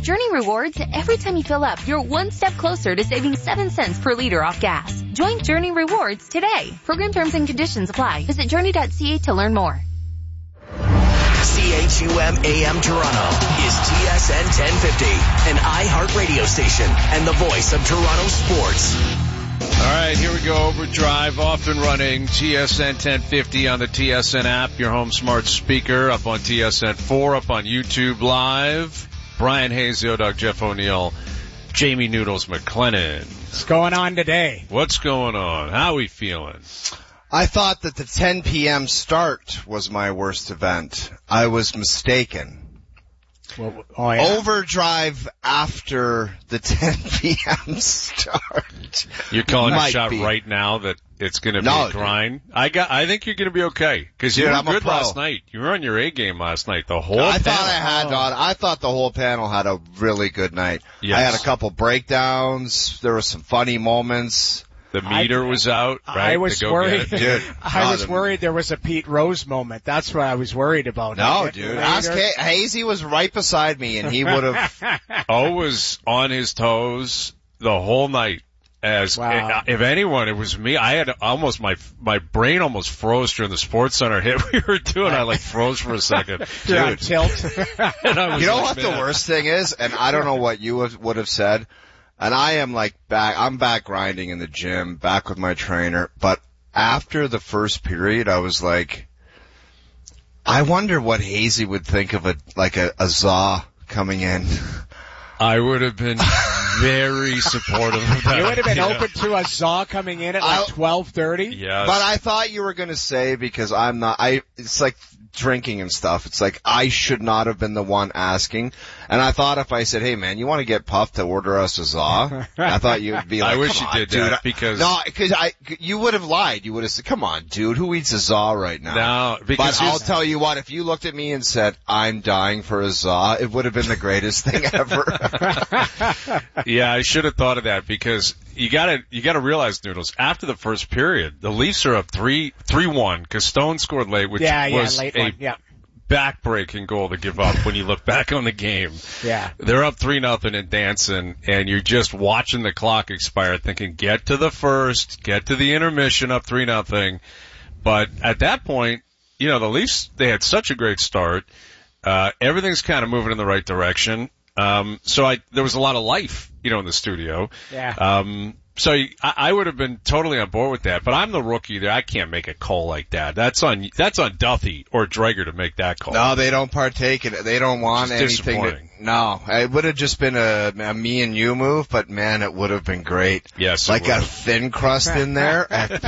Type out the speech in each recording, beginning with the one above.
Journey Rewards, every time you fill up, you're one step closer to saving 7 cents per liter off gas. Join Journey Rewards today. Program terms and conditions apply. Visit journey.ca to learn more. CHUM AM Toronto is TSN 1050, an iHeart radio station and the voice of Toronto sports. All right, here we go. Overdrive, off and running. TSN 1050 on the TSN app, your home smart speaker, up on TSN 4, up on YouTube Live. Brian Hayes, the O-Dog, Jeff O'Neill, Jamie Noodles McLennan. What's going on today? What's going on? How are we feeling? I thought that the 10 p.m. start was my worst event. I was mistaken. Well, oh, yeah. Overdrive after the 10 p.m. start. You're calling a shot right now that it's going to be a grind? Dude. I think you're going to be okay. Because you were good last night. You were on your A game last night. The whole I thought the whole panel had a really good night. Yes. I had a couple breakdowns. There were some funny moments. The meter was out, right? I was worried. Dude, I was worried there was a Pete Rose moment. That's what I was worried about. No, dude. Hazy was right beside me, and he would have. O was on his toes the whole night. If anyone, it was me. I had almost my brain almost froze during the Sports Center hit we were doing. I froze for a second. Dude. On tilt. You know what the worst thing is, and I don't know what you would have said. And I am I'm back grinding in the gym, back with my trainer. But after the first period, I was like, I wonder what Hazy would think of a Zaw coming in. I would have been very supportive of that. You would have been open to a Zaw coming in at 12:30? Yes. But I thought you were going to say, because it's like drinking and stuff. It's like I should not have been the one asking. And I thought if I said, hey man, you want to get puffed to order us a Zaw? I thought you'd be like, I wish you did dude. that because. No, because you would have lied. You would have said, come on dude, who eats a Zaw right now? No, because. But I'll tell you what, if you looked at me and said, I'm dying for a Zaw, it would have been the greatest thing ever. Yeah, I should have thought of that because you gotta realize, Noodles, after the first period, the Leafs are up 3-1 because Stone scored late, which was late a back-breaking goal to give up when you look back on the game. Yeah. They're up 3-0 and dancing, and you're just watching the clock expire thinking, get to the first, get to the intermission up 3-0. But at that point, the Leafs, they had such a great start. Everything's kind of moving in the right direction. So there was a lot of life, in the studio. Yeah. So I would have been totally on board with that, but I'm the rookie there. I can't make a call like that. That's on Duffy or Drager to make that call. No, they don't partake in it. They don't want anything. No, it would have just been a me and you move, but man, it would have been great. Yes. Like a thin crust in there.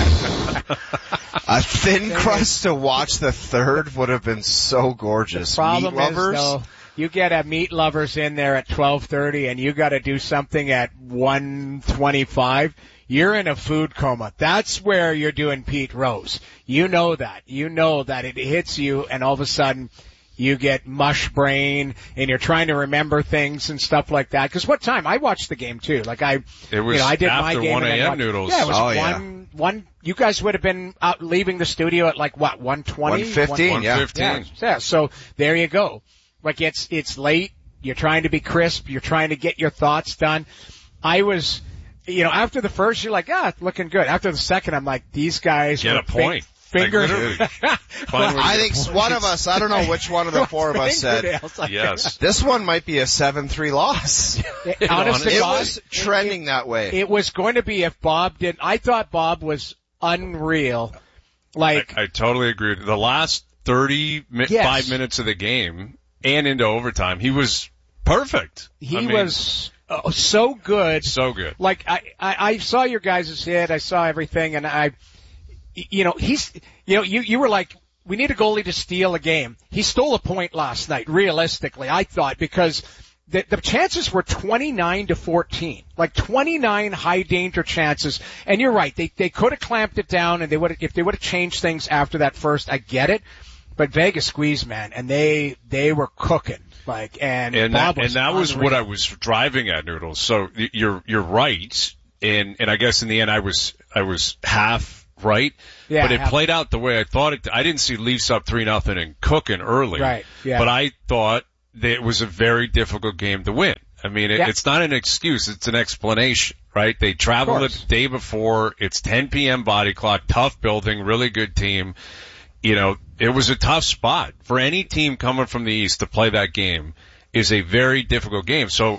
A thin crust to watch the third would have been so gorgeous. The problem Meat lovers. is, though, you get a Meat Lovers in there at 12:30 and you got to do something at 1:25. You're in a food coma. That's where you're doing Pete Rose. You know that. You know that it hits you and all of a sudden you get mush brain and you're trying to remember things and stuff like that. Cause what time? I watched the game too. I did my game. 1 a.m. Noodles. Yeah, it was one. You guys would have been out leaving the studio at 1:20? 1:15, yeah. 1:15. Yeah. So there you go. It's late. You're trying to be crisp. You're trying to get your thoughts done. I was, after the first, you're like, looking good. After the second, I'm like, these guys get a point. Fingers. I think one of us, I don't know which one of the four of us said, yes. This one might be a 7-3 loss. Honestly, it was trending that way. It was going to be if Bob didn't. I thought Bob was unreal. I totally agree. The last 5 minutes of the game and into overtime, he was perfect. He was so good. So good. I saw your guys' hit. I saw everything, and you were like, we need a goalie to steal a game. He stole a point last night, realistically, I thought, because the chances were 29-14, 29 high danger chances. And you're right, they could have clamped it down, and if they would have changed things after that first, I get it. But Vegas squeezed, man, and they were cooking. That was what I was driving at, Noodles. So you're right, and I guess in the end I was half right. Yeah, but it played out the way I thought it. I didn't see Leafs up 3-0 and cooking early. Right. Yeah. But I thought that it was a very difficult game to win. I mean, it's not an excuse. It's an explanation, right? They traveled the day before. It's 10 p.m. body clock, tough building, really good team. You know, it was a tough spot for any team coming from the East to play that game. Is a very difficult game. So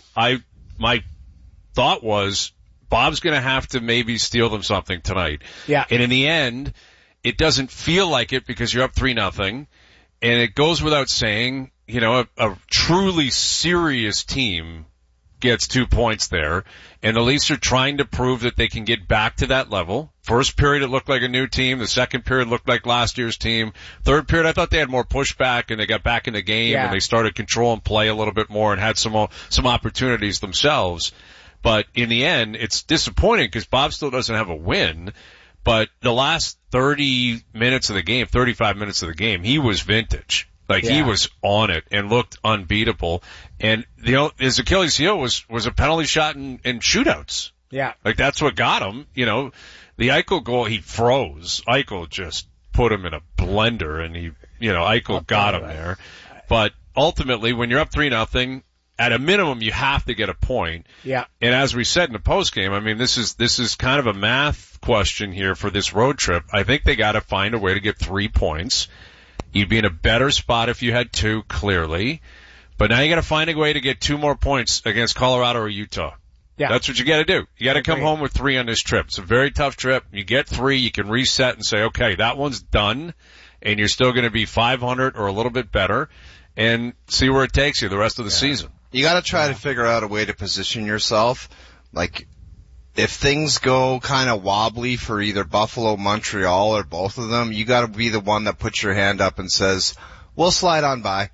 my thought was Bob's going to have to maybe steal them something tonight. Yeah. And in the end, it doesn't feel like it because you're up 3-0. And it goes without saying, you know, a truly serious team gets 2 points there. And the Leafs are trying to prove that they can get back to that level. First period, it looked like a new team. The second period looked like last year's team. Third period, I thought they had more pushback and they got back in the game and they started control and play a little bit more and had some opportunities themselves. But in the end, it's disappointing because Bob still doesn't have a win. But the last 30 minutes of the game, 35 minutes of the game, he was vintage. Like he was on it and looked unbeatable. And his Achilles heel was a penalty shot in shootouts. Yeah. Like that's what got him. You know, the Eichel goal, he froze. Eichel just put him in a blender and Eichel got him there. But ultimately, when you're up 3-0, at a minimum, you have to get a point. Yeah. And as we said in the postgame, I mean, this is kind of a math question here for this road trip. I think they got to find a way to get 3 points. You'd be in a better spot if you had 2, clearly. But now you got to find a way to get 2 more points against Colorado or Utah. Yeah. That's what you got to do. You got to come home with 3 on this trip. It's a very tough trip. You get 3, you can reset and say, okay, that one's done, and you're still going to be 500 or a little bit better, and see where it takes you the rest of the season. You got to try to figure out a way to position yourself. Like, if things go kind of wobbly for either Buffalo, Montreal, or both of them, you got to be the one that puts your hand up and says, we'll slide on by.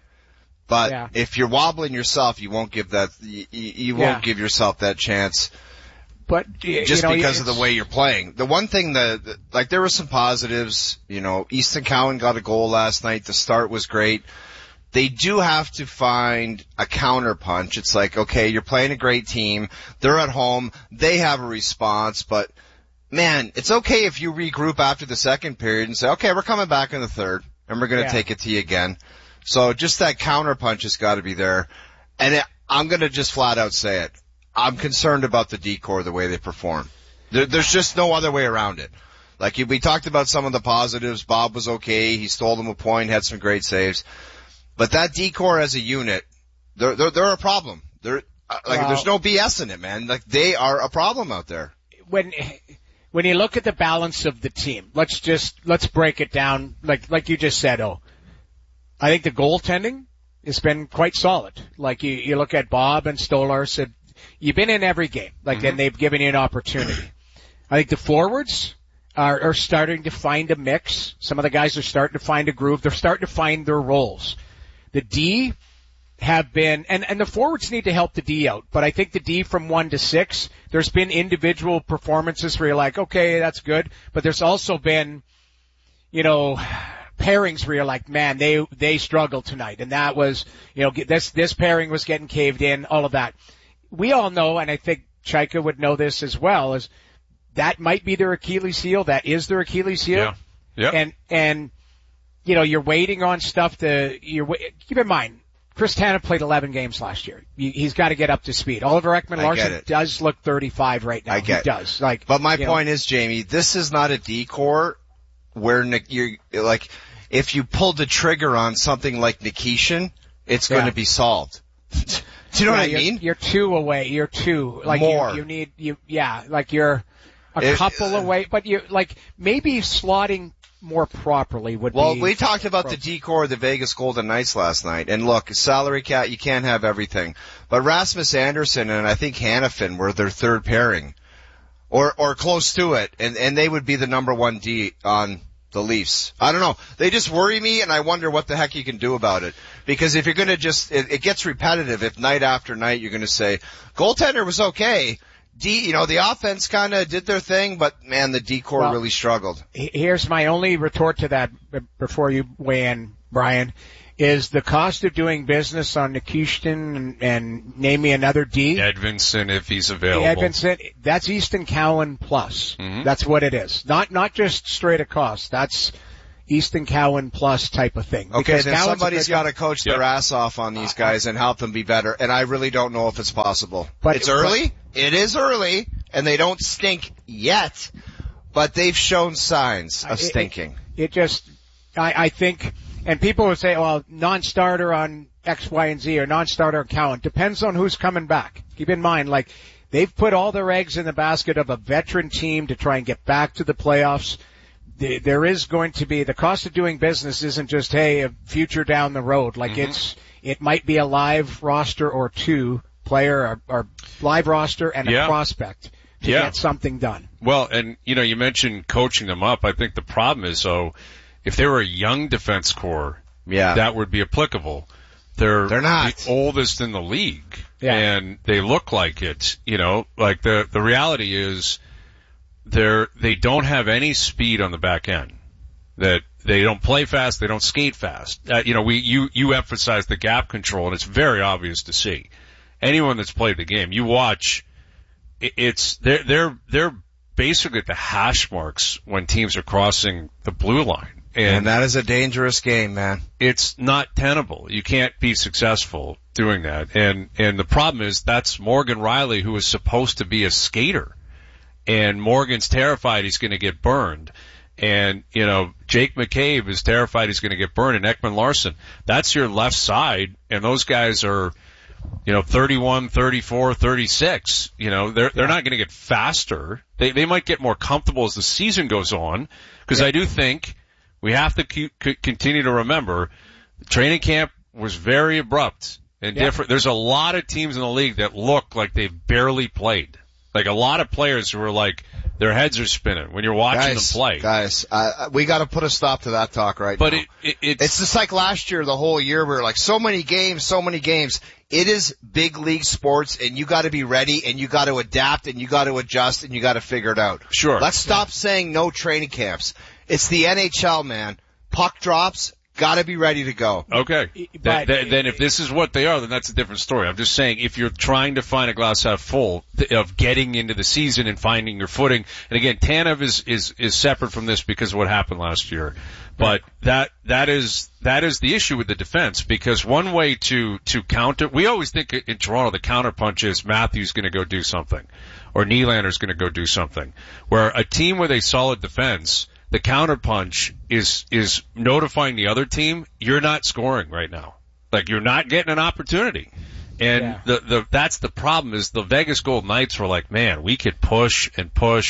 But if you're wobbling yourself, you won't give that, you won't give yourself that chance. But just because of the way you're playing. The one thing that, like, there were some positives. You know, Easton Cowan got a goal last night. The start was great. They do have to find a counter punch. It's like, okay, you're playing a great team. They're at home. They have a response, but man, it's okay if you regroup after the second period and say, okay, we're coming back in the third and we're going to take it to you again. So just that counter punch has got to be there. And I'm going to just flat out say it. I'm concerned about the decor, the way they perform. There's just no other way around it. Like, we talked about some of the positives. Bob was okay. He stole them a point, had some great saves. But that decor as a unit, they're a problem. There's no BS in it, man. Like, they are a problem out there. When you look at the balance of the team, let's break it down like you just said, I think the goaltending has been quite solid. Like, you look at Bob and Stolar said, you've been in every game. Like, and they've given you an opportunity. I think the forwards are starting to find a mix. Some of the guys are starting to find a groove. They're starting to find their roles. The D have been, and the forwards need to help the D out, but I think the D from 1 to 6, there's been individual performances where you're like, okay, that's good, but there's also been, pairings where you're like, man, they struggled tonight, and that was, this pairing was getting caved in, all of that. We all know, and I think Chaika would know this as well, is that might be their Achilles heel, that is their Achilles heel. Yeah. And you're waiting on stuff keep in mind, Chris Tanev played 11 games last year. He's got to get up to speed. Oliver Ekman-Larsson does look 35 right now. He does. But my point is, Jamie, this is not a decor where you're like, if you pulled the trigger on something like Nikishin, it's going to be solved. Do you know what I mean? You're 2 away. You're 2. Like, more. Like you're a couple away, but you're like, maybe slotting more properly would be. Well, we talked about the decor of the Vegas Golden Knights last night, and look, salary cap, you can't have everything. But Rasmus Andersson and I think Hanifin were their third pairing, or close to it, and they would be the number 1 D on the Leafs. I don't know. They just worry me, and I wonder what the heck you can do about it. Because if you're going to it gets repetitive if night after night you're going to say, goaltender was okay. The offense kind of did their thing, but man, the decor really struggled. Here's my only retort to that before you weigh in, Brian, is the cost of doing business on Nikishin and name me another D. Edvinsson, if he's available. Edvinsson, that's Easton Cowan plus. Mm-hmm. That's what it is. Not just straight a cost. That's Easton Cowan plus type of thing. Okay, then somebody's got to coach their ass off on these guys and help them be better, and I really don't know if it's possible. But it's early. It is early, and they don't stink yet, but they've shown signs of stinking. I think, and people would say, well, non-starter on X, Y, and Z or non-starter on Cowan. Depends on who's coming back. Keep in mind, like, they've put all their eggs in the basket of a veteran team to try and get back to the playoffs. There is going to be, the cost of doing business isn't just, hey, a future down the road. Like it might be a live roster or two player or live roster and a prospect to get something done. Well, and you mentioned coaching them up. I think the problem is, though, if they were a young defense corps, that would be applicable. They're not the oldest in the league, and they look like it. Like the reality is, they don't have any speed on the back end. That they don't play fast, they don't skate fast. You emphasize the gap control, and it's very obvious to see. Anyone that's played the game, you watch, they're basically at the hash marks when teams are crossing the blue line. And that is a dangerous game, man. It's not tenable. You can't be successful doing that. And the problem is that's Morgan Riley, who is supposed to be a skater. And Morgan's terrified he's going to get burned. And, Jake McCabe is terrified he's going to get burned, and Ekman Larson. That's your left side, and those guys are, 31, 34, 36. They're not going to get faster. They might get more comfortable as the season goes on, because I do think we have to continue to remember training camp was very abrupt and different. There's a lot of teams in the league that look like they've barely played. Like a lot of players who are like, their heads are spinning when you're watching them play. Guys, we got to put a stop to that talk now. But it's just like last year, the whole year, we were like, so many games. It is big league sports, and you got to be ready, and you got to adapt, and you got to adjust, and you got to figure it out. Sure. Let's stop saying no training camps. It's the NHL, man. Puck drops. Got to be ready to go. Okay. Then if this is what they are, then that's a different story. I'm just saying, if you're trying to find a glass half full of getting into the season and finding your footing, and again, Tanev is separate from this because of what happened last year. But that is the issue with the defense, because one way to counter, we always think in Toronto the counterpunch is Matthews going to go do something, or Nylander's going to go do something. Where a team with a solid defense, the counterpunch is notifying the other team, you're not scoring right now. Like, you're not getting an opportunity. And that's the problem, is the Vegas Golden Knights were like, man, we could push and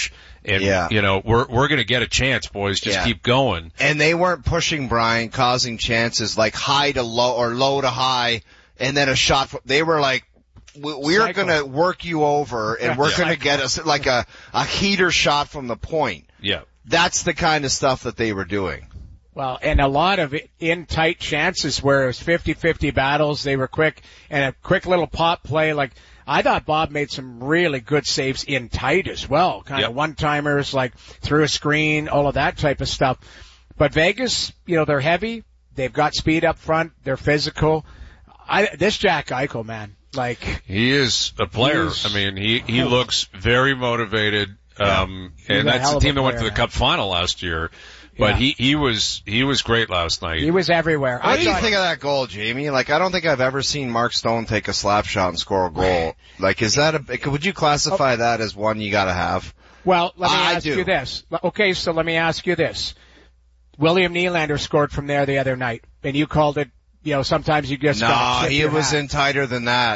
we're going to get a chance, boys. Just keep going. And they weren't pushing, Brian, causing chances like high to low or low to high, and then a shot. They were like, we're going to work you over, and we're going to get us like a heater shot from the point. Yeah. That's the kind of stuff that they were doing. Well, and a lot of it in tight chances where it was 50-50 battles. They were quick, and a quick little pop play. Like, I thought Bob made some really good saves in tight as well. Kind of one-timers, like through a screen, all of that type of stuff. But Vegas, they're heavy. They've got speed up front. They're physical. This Jack Eichel, man, like. He is a player. He looks very motivated. And that's the team that went to the Cup final last year. But he was great last night. He was everywhere. What do you think of that goal, Jamie? Like, I don't think I've ever seen Mark Stone take a slap shot and score a goal. Like, is that would you classify that as one you gotta have? Well, let me ask you this. Okay, so let me ask you this. William Nylander scored from there the other night, and you called it, sometimes you just he was in tighter than that.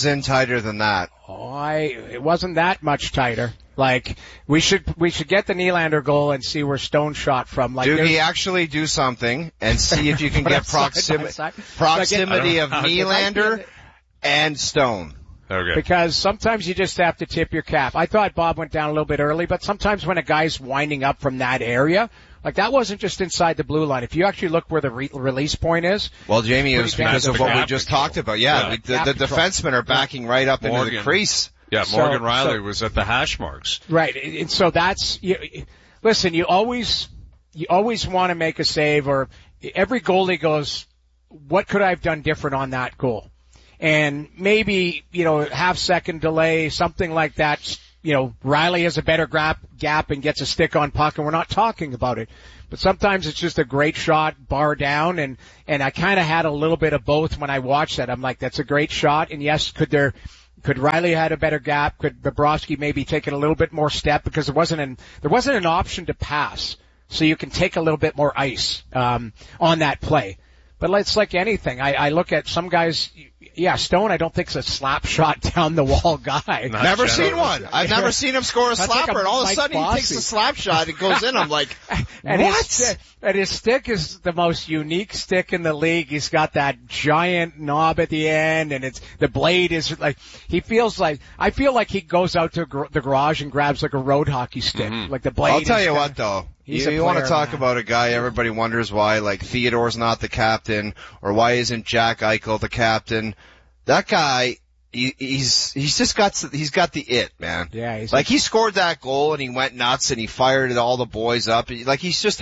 It wasn't that much tighter. Like, we should get the Nylander goal and see where Stone shot from. Like, he actually do something and see if you can get proximity of Nylander and Stone. Okay. Because sometimes you just have to tip your cap. I thought Bob went down a little bit early, but sometimes when a guy's winding up from that area, like, that wasn't just inside the blue line. If you actually look where the release point is. Well, Jamie, it was because of what we just talked about. Yeah, the defensemen are backing right up into the crease. Yeah, Morgan Riley was at the hash marks. Right. And so that's, listen, you always want to make a save, or every goalie goes, what could I have done different on that goal? And maybe, half second delay, something like that Riley has a better gap and gets a stick on puck, and we're not talking about it. But sometimes it's just a great shot, bar down, and I kind of had a little bit of both when I watched that. I'm like, that's a great shot, and yes, could Riley had a better gap? Could Bobrovsky maybe take it a little bit more step, because there wasn't an option to pass, so you can take a little bit more ice on that play. But it's like anything. I look at some guys. Yeah, Stone, I don't think is a slap shot down the wall guy. Never seen one. I've never seen him score a slapper, and all of a sudden he takes the slap shot, it goes in. I'm like, what? And his stick is the most unique stick in the league. He's got that giant knob at the end, and the blade is like, I feel like he goes out to the garage and grabs like a road hockey stick. Mm-hmm. Like the blade. I'll tell you what though. You want to talk about a guy, everybody wonders why, like, Theodore's not the captain, or why isn't Jack Eichel the captain. That guy, he's got the it, man. Yeah, he scored that goal and he went nuts and he fired all the boys up. Like,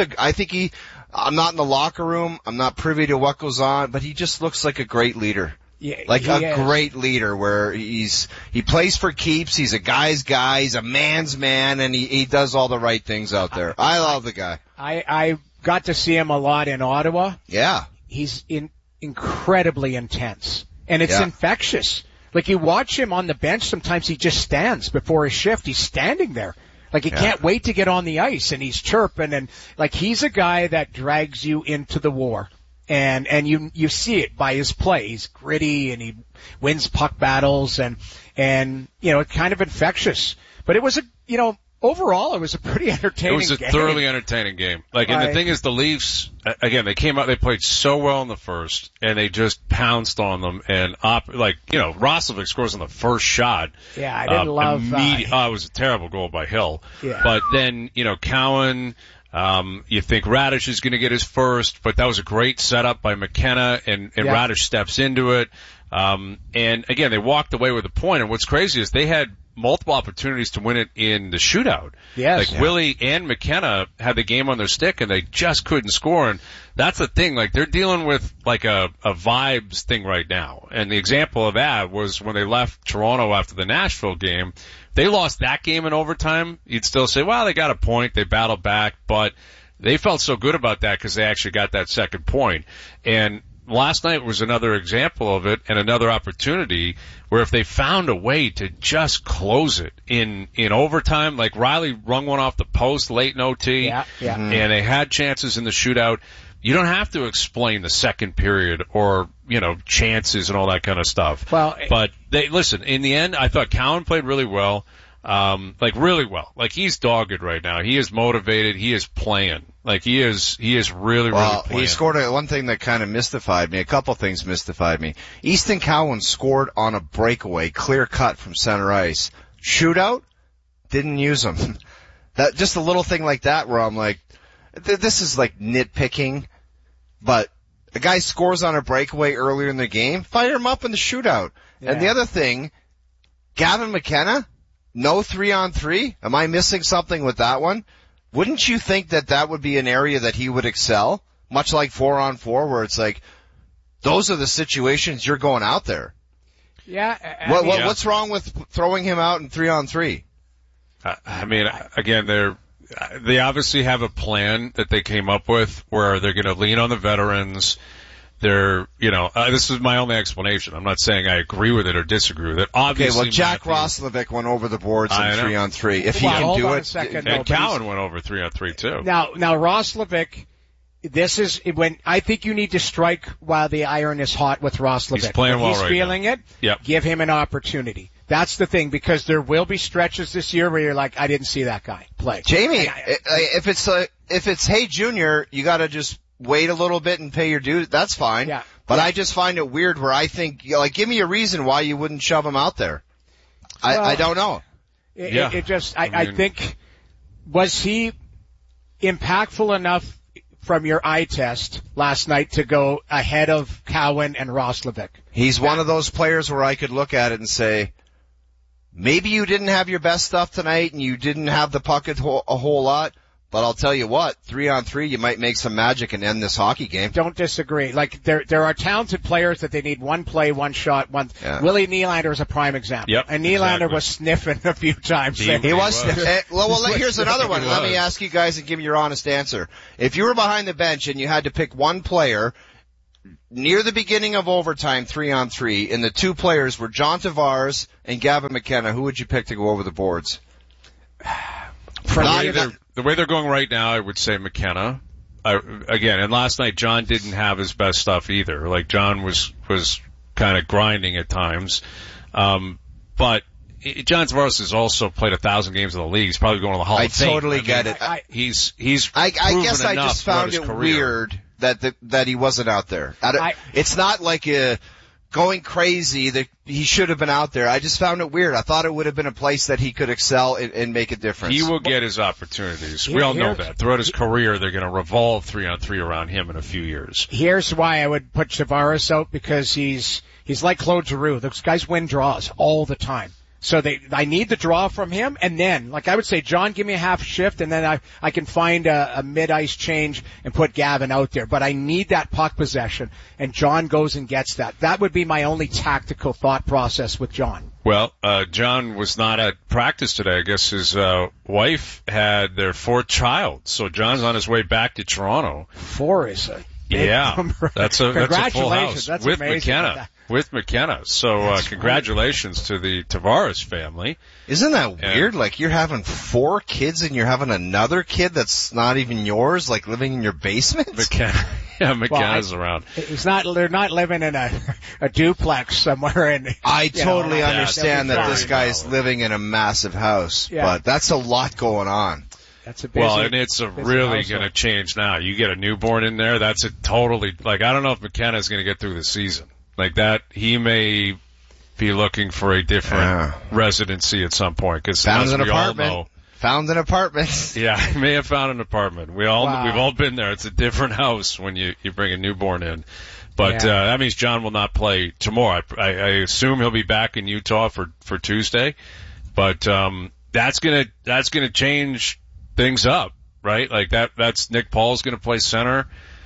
I'm not in the locker room, I'm not privy to what goes on, but he just looks like a great leader. Yeah, great leader where he plays for keeps, he's a guy's guy, he's a man's man, and he does all the right things out there. I love the guy. I got to see him a lot in Ottawa. Yeah. He's incredibly intense, and it's infectious. Like, you watch him on the bench, sometimes he just stands before his shift. He's standing there. Like, he can't wait to get on the ice, and he's chirping, and like, he's a guy that drags you into the war. And you see it by his play. He's gritty and he wins puck battles and it's kind of infectious. But it was overall it was a pretty entertaining game. It was a thoroughly entertaining game. And the thing is, the Leafs, again, they came out, they played so well in the first, and they just pounced on them, and Roslovic scores on the first shot. Yeah, I didn't love it was a terrible goal by Hill. Yeah. But then, Cowan, you think Radish is going to get his first, but that was a great setup by McKenna, and Radish steps into it. And again, they walked away with a point. And what's crazy is they had multiple opportunities to win it in the shootout. Yes. Willie and McKenna had the game on their stick, and they just couldn't score. And that's the thing. They're dealing with a vibes thing right now. And the example of that was when they left Toronto after the Nashville game. They lost that game in overtime. You'd still say, well, they got a point. They battled back, but they felt so good about that because they actually got that second point. And last night was another example of it, and another opportunity where if they found a way to just close it in overtime, like Riley rung one off the post late in OT, and they had chances in the shootout. You don't have to explain the second period or, chances and all that kind of stuff. Well, but listen, in the end, I thought Cowan played really well. Really well. He's dogged right now. He is motivated. He is playing. He is really playing. He scored one thing that kind of mystified me. A couple things mystified me. Easton Cowan scored on a breakaway, clear cut from center ice. Shootout, didn't use him. That, just a little thing like that where I'm like, this is like nitpicking, but the guy scores on a breakaway earlier in the game, fire him up in the shootout. Yeah. And the other thing, Gavin McKenna, no 3-on-3. Am I missing something with that one? Wouldn't you think that would be an area that he would excel? Much like 4-on-4, where it's like, those are the situations you're going out there. Yeah. What's wrong with throwing him out in 3-on-3? Again, they obviously have a plan that they came up with where they're going to lean on the veterans. This is my only explanation. I'm not saying I agree with it or disagree with it. Obviously, Jack Roslovic went over the boards in 3-on-3. If he can do it. And Cowan went over 3-on-3 too. Now Roslovic, this is when I think you need to strike while the iron is hot with Roslovic. He's playing well right now. He's feeling it. Yep. Give him an opportunity. That's the thing, because there will be stretches this year where you're like, I didn't see that guy play. Jamie, if it's hey Junior, you got to just wait a little bit and pay your dues. That's fine. Yeah. But I just find it weird where I think, give me a reason why you wouldn't shove him out there. I don't know. I think, was he impactful enough from your eye test last night to go ahead of Cowan and Roslovic? He's one of those players where I could look at it and say, maybe you didn't have your best stuff tonight and you didn't have the puck a whole lot, But I'll tell you what, 3-on-3, you might make some magic and end this hockey game. Don't disagree. Like, there are talented players that they need one play, one shot, one. Yeah. Willie Nylander is a prime example. Yep, And Nylander exactly. was sniffing a few times. He was. Well, here's another one. He Let was. me ask you guys and give me your honest answer. If you were behind the bench and you had to pick one player near the beginning of overtime, 3-on-3, and the two players were John Tavares and Gavin McKenna, who would you pick to go over the boards? The way they're going right now, I would say McKenna. Again, and last night John didn't have his best stuff either. Like, John was kind of grinding at times. But John Tavares has also played 1,000 games in the league. He's probably going to the Hall of Fame. I totally get it. He's I proven guess I enough just throughout found his it career. weird that he wasn't out there. It's not like going crazy that he should have been out there. I just found it weird. I thought it would have been a place that he could excel and make a difference. He will get his opportunities. We all know that. Throughout his career, they're going to revolve 3-on-3 around him in a few years. Here's why I would put Tavares out, because he's like Claude Giroux. Those guys win draws all the time. So I need the draw from him, and then, like I would say, John, give me a half shift, and then I can find a mid-ice change and put Gavin out there. But I need that puck possession, and John goes and gets that. That would be my only tactical thought process with John. Well, John was not at practice today. I guess his wife had their 4th child, so John's on his way back to Toronto. 4 is a big number. That's a full house That's with amazing. McKenna. With McKenna. So congratulations to the Tavares family. Isn't that weird? Like, you're having 4 kids and you're having another kid that's not even yours, like living in your basement? McKenna's around. They're not living in a duplex somewhere in. I totally understand that this fine. guy's living in a massive house, but that's a lot going on. That's a busy, and it's really going to change now. You get a newborn in there, that's a totally, like, I don't know if McKenna's going to get through the season. Like that, he may be looking for a different residency at some point. Cause found an apartment. Found an apartment. Yeah, he may have found an apartment. We've all been there. It's a different house when you bring a newborn in. But that means John will not play tomorrow. I assume he'll be back in Utah for Tuesday. But that's gonna change things up, right? Like that's Nick Paul's gonna play center.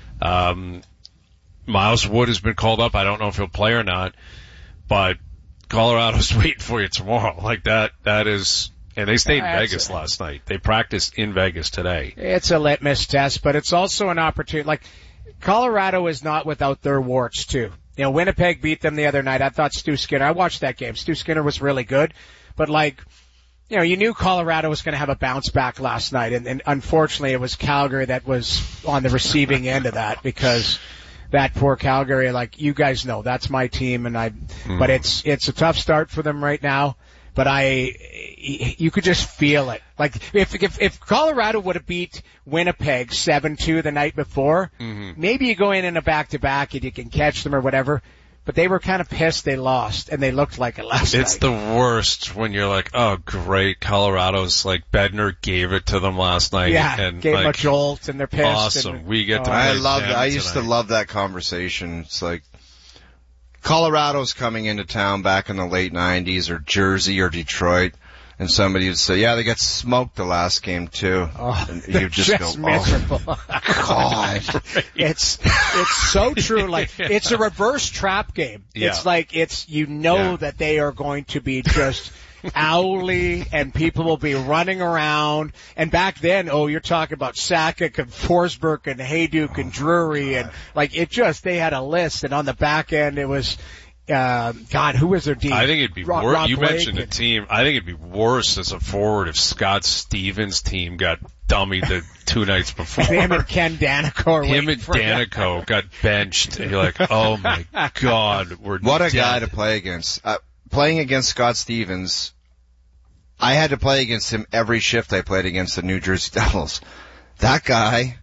Miles Wood has been called up. I don't know if he'll play or not, but Colorado's waiting for you tomorrow. Like that is, and they stayed in Vegas last night. They practiced in Vegas today. It's a litmus test, but it's also an opportunity. Like, Colorado is not without their warts too. You know, Winnipeg beat them the other night. I thought Stu Skinner, I watched that game. Stu Skinner was really good, but like, you know, you knew Colorado was going to have a bounce back last night, and unfortunately it was Calgary that was on the receiving end of that, because that poor Calgary, like, you guys know, that's my team, but it's a tough start for them right now, but you could just feel it. Like, if Colorado would have beat Winnipeg 7-2 the night before, maybe you go in a back-to-back and you can catch them or whatever, but they were kind of pissed they lost, and they looked like it last night. It's the worst when you're like, oh great, Colorado's, like, Bednar gave it to them last night. Yeah, and gave like, them a jolt, and they're pissed. Awesome. We get to play I used to love that conversation. It's like, Colorado's coming into town back in the late 90s, or Jersey or Detroit, and somebody would say, yeah, they got smoked the last game too. Oh, and you just go, miserable. Oh, God. It's so true. Like, it's a reverse trap game. Yeah. It's like, that they are going to be just owly, and people will be running around. And back then, you're talking about Sakic and Forsberg and Hayduk and Drury, and like, they had a list, and on the back end it was, God, who was their deep? I think it'd be worse. You mentioned a team. I think it'd be worse as a forward if Scott Stevens' team got dummied the 2 nights before. Him and Ken Danico. Him and Danico got benched. And you're like, oh my God, what a guy to play against. Playing against Scott Stevens, I had to play against him every shift I played against the New Jersey Devils. That guy,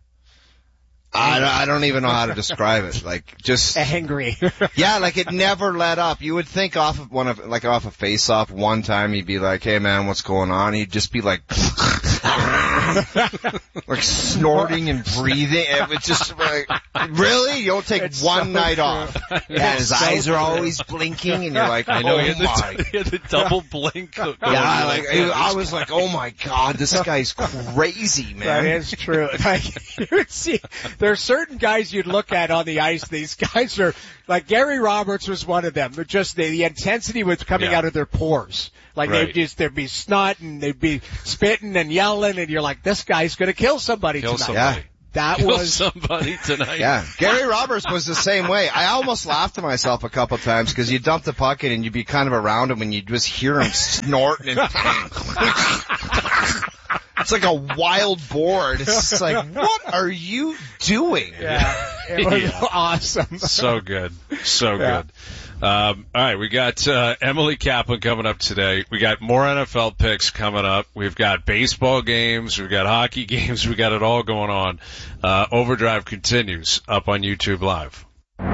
I don't even know how to describe it. Like, just angry. Yeah, like, it never let up. You would think off of face-off one time he'd be like, hey man, what's going on? He'd just be like, like snorting and breathing. It was just like, really? You don't take one night off. Yeah, his eyes are always blinking, and you're like, I know, oh he had the double blink. I was like, oh my God, this guy's crazy, man. That is true. Like, you would see, there are certain guys you'd look at on the ice. These guys are, like Gary Roberts was one of them. Just the intensity was coming out of their pores. Like there'd be snot and they'd be spitting and yelling, and you're like, this guy's gonna kill somebody tonight. Yeah. Kill somebody tonight. Yeah. Gary Roberts was the same way. I almost laughed to myself a couple times because you dump the puck in and you'd be kind of around him and you'd just hear him snorting and it's like a wild boar. It's just like, what are you doing? Yeah. It was awesome. So good. So good. All right, we got Emily Kaplan coming up today. We got more NFL picks coming up. We've got baseball games. We've got hockey games. We got it all going on. Overdrive continues up on YouTube Live.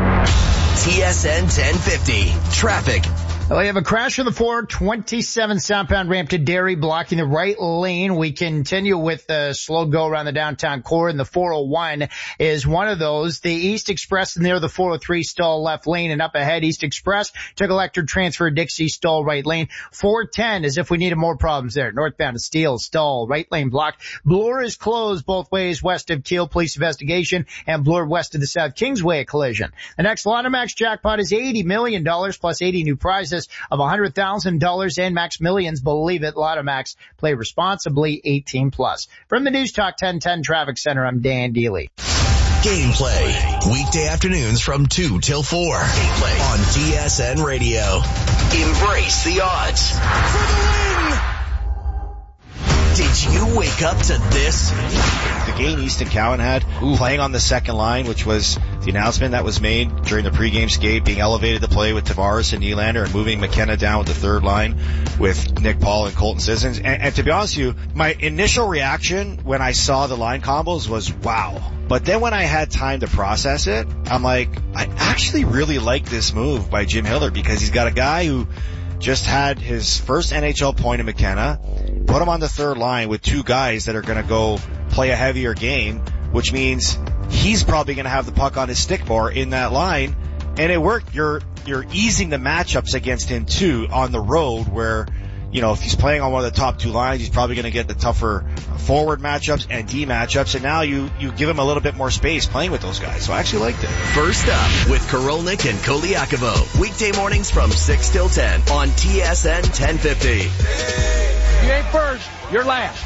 TSN 1050. Traffic. Well, you have a crash on the 427 southbound ramp to Derry, blocking the right lane. We continue with the slow go around the downtown core, and the 401 is one of those. The East Express near the 403 stall left lane, and up ahead, East Express took a electric transfer, Dixie stall right lane. 410 as if we needed more problems there. Northbound to Steele, stall, right lane blocked. Bloor is closed both ways west of Kiel, police investigation, and Bloor west of the South Kingsway, a collision. The next Lotomax jackpot is $80 million plus 80 new prizes of $100,000 and Max Millions. Believe it, Lotomax. Play responsibly, 18 plus. From the News Talk 1010 Traffic Center, I'm Dan Deely. Gameplay. Weekday afternoons from 2 till 4. Gameplay on TSN Radio. Embrace the odds. For the win! Did you wake up to this? The game Easton Cowan had playing on the second line, which was the announcement that was made during the pregame skate, being elevated to play with Tavares and Nylander and moving McKenna down with the third line with Nick Paul and Colton Sissons. And to be honest with you, my initial reaction when I saw the line combos was wow. But then when I had time to process it, I'm like, I actually really like this move by Jim Hiller because he's got a guy who just had his first NHL point in McKenna, put him on the third line with two guys that are going to go play a heavier game, which means he's probably going to have the puck on his stick more in that line. And it worked. You're easing the matchups against him too on the road where, you know, if he's playing on one of the top two lines, he's probably going to get the tougher forward matchups and D matchups. And now you give him a little bit more space playing with those guys. So I actually liked it. First up with Korolnik and Koliakovo. Weekday mornings from 6 till 10 on TSN 1050. You ain't first, you're last.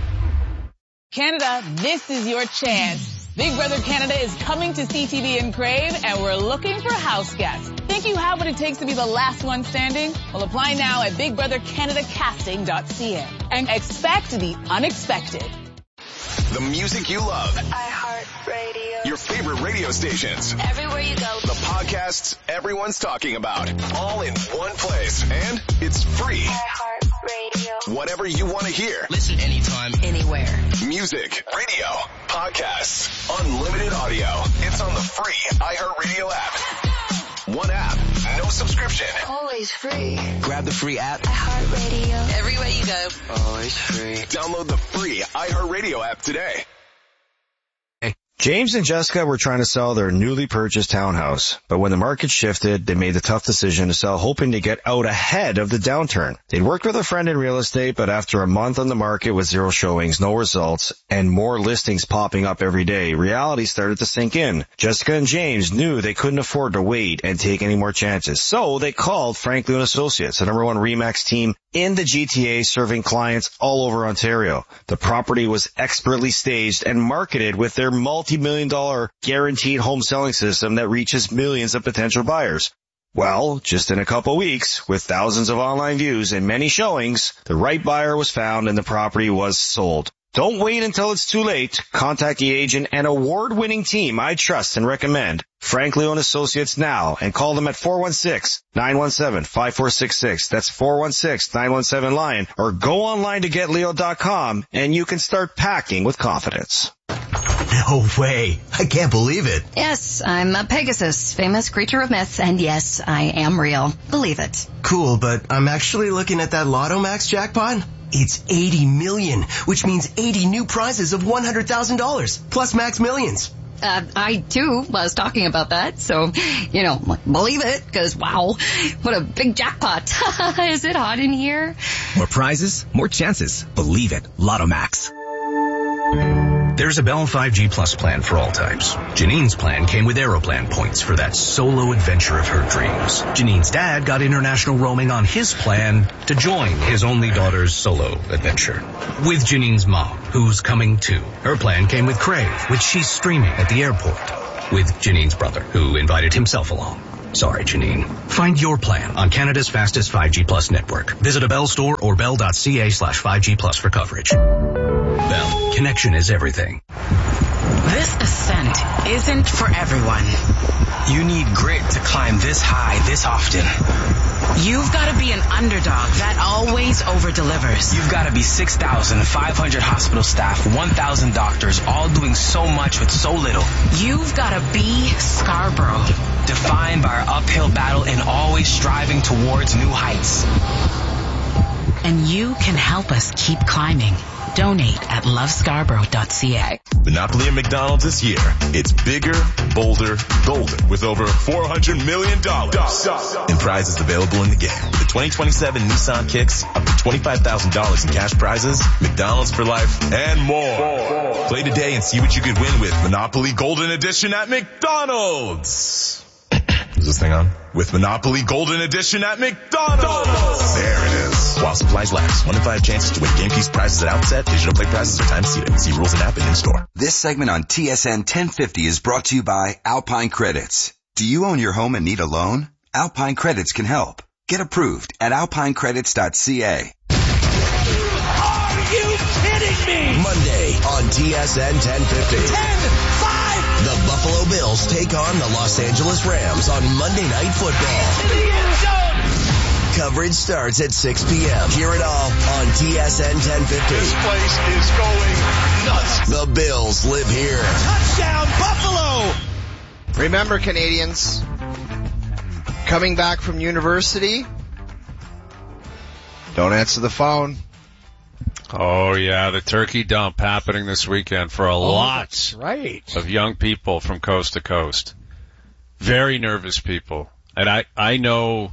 Canada, this is your chance. Big Brother Canada is coming to CTV and Crave, and we're looking for house guests. Think you have what it takes to be the last one standing? Well, apply now at BigBrotherCanadaCasting.ca and expect the unexpected. The music you love. iHeartRadio. Your favorite radio stations. Everywhere you go. The podcasts everyone's talking about. All in one place. And it's free. iHeartRadio. Whatever you want to hear. Listen anytime, anywhere. Music, radio, podcasts, unlimited audio. It's on the free iHeartRadio app. One app, no subscription. Always free. Grab the free app. iHeartRadio. Everywhere you go. Always free. Download the free iHeartRadio app today. James and Jessica were trying to sell their newly purchased townhouse, but when the market shifted, they made the tough decision to sell, hoping to get out ahead of the downturn. They'd worked with a friend in real estate, but after a month on the market with zero showings, no results, and more listings popping up every day, reality started to sink in. Jessica and James knew they couldn't afford to wait and take any more chances, so they called Franklin & Associates, the #1 RE/MAX team in the GTA, serving clients all over Ontario. The property was expertly staged and marketed with their multi-million-dollar guaranteed home selling system that reaches millions of potential buyers. Well, just in a couple weeks, with thousands of online views and many showings, the right buyer was found and the property was sold. Don't wait until it's too late. Contact the agent and award-winning team I trust and recommend, Franklin & Associates, now, and call them at 416-917-5466. That's 416-917-LION, or go online to GetLeo.com and you can start packing with confidence. No way. I can't believe it. Yes, I'm a Pegasus, famous creature of myth, and yes, I am real. Believe it. Cool, but I'm actually looking at that Lotto Max jackpot. It's 80 million, which means 80 new prizes of $100,000, plus Max Millions. I too was talking about that, so, believe it, because wow, what a big jackpot. Is it hot in here? More prizes, more chances. Believe it. Lotto Max. There's a Bell 5G Plus plan for all types. Janine's plan came with Aeroplan points for that solo adventure of her dreams. Janine's dad got international roaming on his plan to join his only daughter's solo adventure. With Janine's mom, who's coming too. Her plan came with Crave, which she's streaming at the airport. With Janine's brother, who invited himself along. Sorry, Janine. Find your plan on Canada's fastest 5G Plus network. Visit a Bell store or bell.ca/5G Plus for coverage. Bell. Connection is everything. This ascent isn't for everyone. You need grit to climb this high this often. You've got to be an underdog that always over-delivers. You've got to be 6,500 hospital staff, 1,000 doctors, all doing so much with so little. You've got to be Scarborough. Defined by our uphill battle and always striving towards new heights. And you can help us keep climbing. Donate at lovescarborough.ca. Monopoly at McDonald's this year. It's bigger, bolder, golden with over $400 million in prizes available in the game. The 2027 Nissan Kicks, up to $25,000 in cash prizes, McDonald's for life, and more. Play today and see what you could win with Monopoly Golden Edition at McDonald's. Is this thing on? With Monopoly Golden Edition at McDonald's. There it is. While supplies last. 1 in 5 chances to win game keys prizes at outset. Digital play prizes are time seated. See rules and app and in store. This segment on TSN 1050 is brought to you by Alpine Credits. Do you own your home and need a loan? Alpine Credits can help. Get approved at alpinecredits.ca. Are you kidding me? Monday on TSN 1050. 10-5! The Buffalo Bills take on the Los Angeles Rams on Monday Night Football. In the end zone! Coverage starts at 6 p.m. Hear it all on TSN 1050. This place is going nuts. The Bills live here. Touchdown, Buffalo! Remember, Canadians, coming back from university, don't answer the phone. Oh yeah, the turkey dump happening this weekend for a lot of young people from coast to coast. Very nervous people. And I know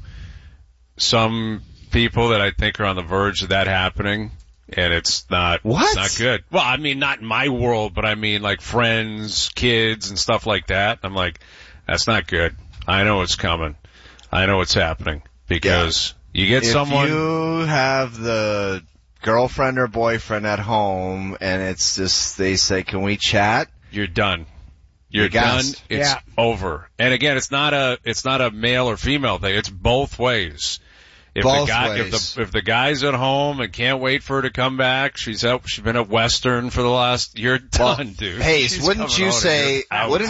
some people that I think are on the verge of that happening, and it's not It's not good. Well, I mean not in my world, but I mean like friends, kids and stuff like that. I'm like, that's not good. I know it's coming. I know it's happening because you get someone. If you have the girlfriend or boyfriend at home and it's just, they say, can we chat? You're done. You're done. It's over. And again, it's not a male or female thing. It's both ways. If the guy's at home and can't wait for her to come back, she's been at Western for the last, you're done, dude. Hey, wouldn't you say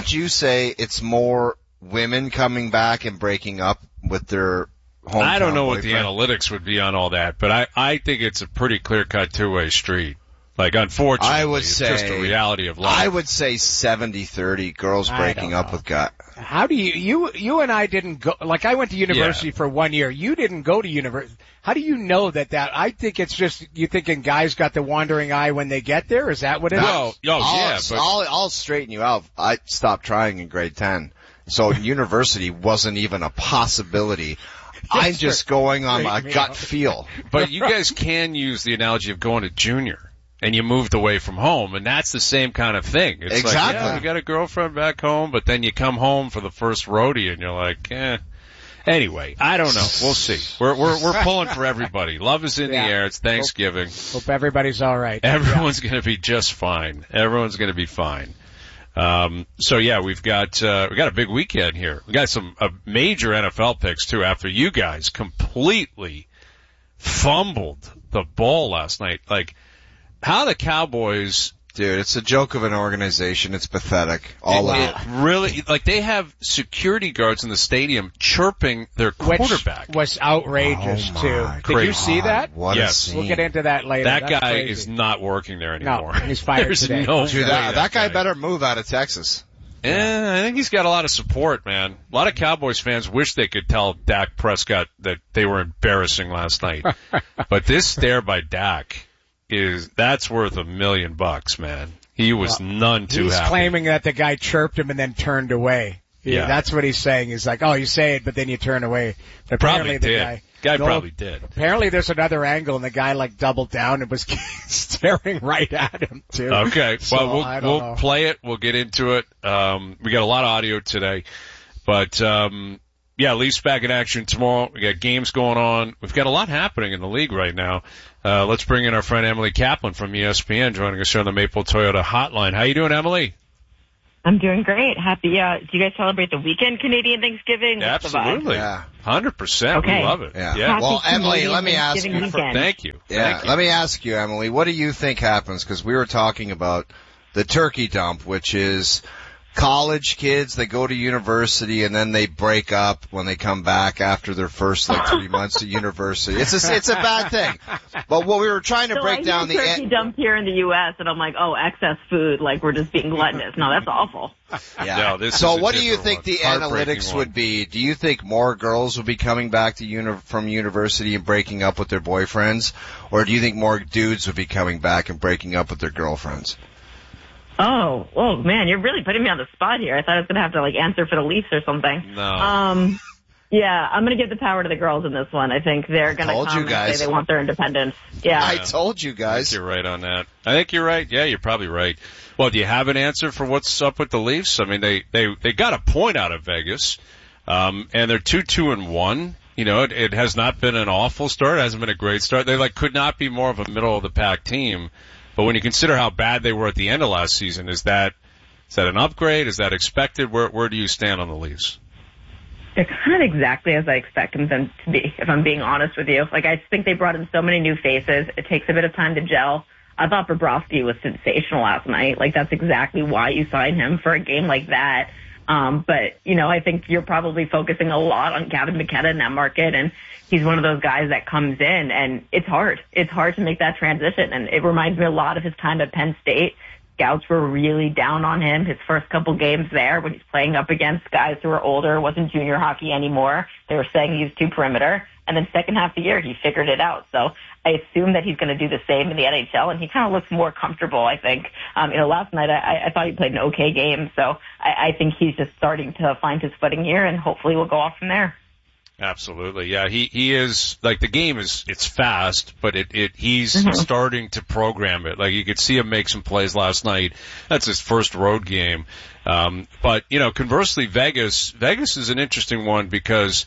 it's more women coming back and breaking up with their hometown I don't know boyfriend? what the analytics would be on all that, but I think it's a pretty clear-cut two-way street. Like, unfortunately, it's just a reality of life. I would say 70-30 girls breaking up with guys. How do you and I didn't go, like I went to university for 1 year. You didn't go to university. How do you know that? I think it's just, you thinking guys got the wandering eye when they get there? Is that what it is? I'll straighten you out. I stopped trying in grade 10. So university wasn't even a possibility. I'm just going on my gut feel. But you guys can use the analogy of going to junior. And you moved away from home, and that's the same kind of thing. It's exactly. Like, you got a girlfriend back home, but then you come home for the first rodeo, and you're like, eh. Anyway, I don't know. We'll see. We're pulling for everybody. Love is in the air. It's Thanksgiving. Hope everybody's all right. Everyone's going to be just fine. Everyone's going to be fine. So yeah, we got a big weekend here. We got some major NFL picks too. After you guys completely fumbled the ball last night, like. How the Cowboys Dude, it's a joke of an organization. It's pathetic. All of it. Really, like they have security guards in the stadium chirping their quarterback. Which was outrageous too. Did you see that? What a scene. We'll get into that later. That That's guy crazy. is not working there anymore. No, he's fired There's today. No Dude, way that guy better move out of Texas. Yeah, I think he's got a lot of support, man. A lot of Cowboys fans wish they could tell Dak Prescott that they were embarrassing last night. But this stare by Dak that's worth $1 million, man. He was none too happy. He's claiming that the guy chirped him and then turned away. Yeah. That's what he's saying. He's like, oh, you say it, but then you turn away. But Probably apparently did. Guy probably did. Apparently there's another angle and the guy like doubled down and was staring right at him too. Okay. So, Well, we'll play it. We'll get into it. We got a lot of audio today, but, Leafs back in action tomorrow. We got games going on. We've got a lot happening in the league right now. Let's bring in our friend Emily Kaplan from ESPN joining us here on the Maple Toyota Hotline. How you doing, Emily? I'm doing great. Happy. Do you guys celebrate the weekend Canadian Thanksgiving? What's the vibe? Absolutely. Yeah. 100%. Okay. We love it. Yeah. Well, Emily, let me ask you. Thank you. Yeah. Let me ask you, Emily, what do you think happens? Because we were talking about the turkey dump, which is college kids, they go to university and then they break up when they come back after their first 3 months at university. It's a bad thing. But what we were trying to break down the turkey dump here in the U.S. and I'm like, oh, excess food, like we're just being gluttonous. No, that's awful. Yeah. No, so what do you think the analytics would be? Do you think more girls would be coming back to from university and breaking up with their boyfriends, or do you think more dudes would be coming back and breaking up with their girlfriends? Oh, man, you're really putting me on the spot here. I thought I was going to have to answer for the Leafs or something. No. Yeah, I'm going to give the power to the girls in this one. I think they're going to come and say they want their independence. Yeah. I told you guys. I think you're right on that. I think you're right. Yeah, you're probably right. Well, do you have an answer for what's up with the Leafs? I mean, they got a point out of Vegas, and they're 2-2-1. You know, it has not been an awful start. It hasn't been a great start. They could not be more of a middle of the pack team. But when you consider how bad they were at the end of last season, is that an upgrade? Is that expected? Where do you stand on the Leafs? They're kind of exactly as I expected them to be, if I'm being honest with you. I think they brought in so many new faces. It takes a bit of time to gel. I thought Bobrovsky was sensational last night. That's exactly why you sign him for a game like that. But, I think you're probably focusing a lot on Gavin McKenna in that market, and he's one of those guys that comes in, and it's hard. It's hard to make that transition, and it reminds me a lot of his time at Penn State. Scouts were really down on him his first couple games there when he's playing up against guys who are older. It wasn't junior hockey anymore. They were saying he was too perimeter. And then second half of the year, he figured it out. So I assume that he's going to do the same in the NHL, and he kind of looks more comfortable, I think. Last night I thought he played an okay game, so I think he's just starting to find his footing here, and hopefully we'll go off from there. Absolutely. Yeah, he is, the game it's fast, but he's starting to program it. You could see him make some plays last night. That's his first road game. But, conversely, Vegas is an interesting one because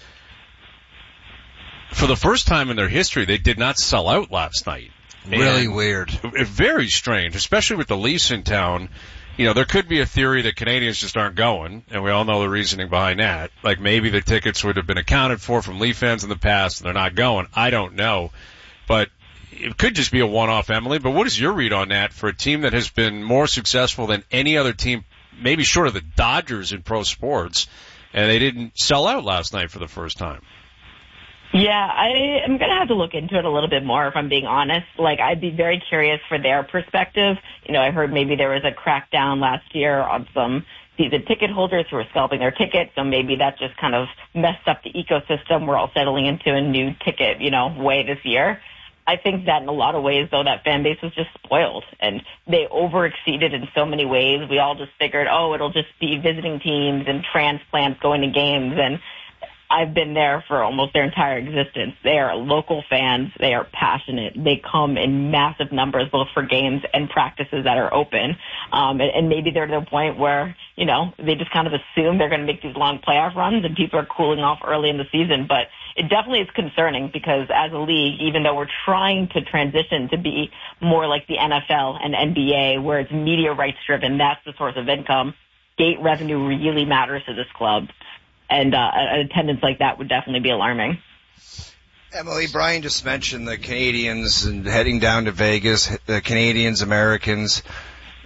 for the first time in their history, they did not sell out last night. Really weird. Very strange, especially with the Leafs in town. There could be a theory that Canadians just aren't going, and we all know the reasoning behind that. Maybe the tickets would have been accounted for from Leaf fans in the past, and they're not going. I don't know. But it could just be a one-off, Emily. But what is your read on that for a team that has been more successful than any other team, maybe short of the Dodgers in pro sports, and they didn't sell out last night for the first time? Yeah, I am going to have to look into it a little bit more if I'm being honest. I'd be very curious for their perspective. I heard maybe there was a crackdown last year on some season ticket holders who were scalping their tickets, so maybe that just kind of messed up the ecosystem. We're all settling into a new ticket, way this year. I think that in a lot of ways, though, that fan base was just spoiled, and they overexceeded in so many ways. We all just figured, it'll just be visiting teams and transplants going to games, and I've been there for almost their entire existence. They are local fans. They are passionate. They come in massive numbers, both for games and practices that are open. And maybe they're to the point where, they just kind of assume they're going to make these long playoff runs and people are cooling off early in the season. But it definitely is concerning because as a league, even though we're trying to transition to be more like the NFL and NBA, where it's media rights driven, that's the source of income, gate revenue really matters to this club. And an attendance like that would definitely be alarming. Emily, Brian just mentioned the Canadians and heading down to Vegas, the Canadians, Americans.